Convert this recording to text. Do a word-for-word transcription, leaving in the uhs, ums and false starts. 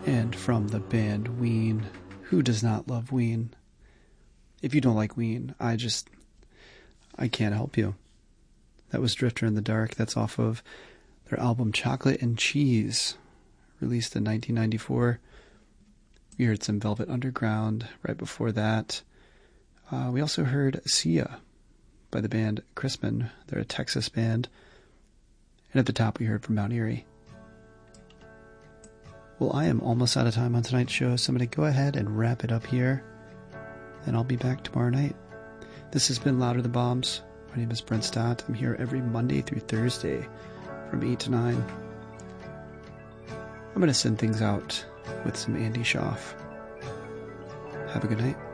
And from the band Ween, who does not love Ween? If you don't like Ween, I just, I can't help you. That was Drifter in the Dark. That's off of their album Chocolate and Cheese, released in nineteen ninety-four. We heard some Velvet Underground right before that. Uh, we also heard Sia by the band Crispin. They're a Texas band. And at the top we heard from Mount Erie. Well, I am almost out of time on tonight's show, so I'm going to go ahead and wrap it up here, and I'll be back tomorrow night. This has been Louder the Bombs. My name is Brent Stott. I'm here every Monday through Thursday from eight to nine. I'm going to send things out with some Andy Schaaf. Have a good night.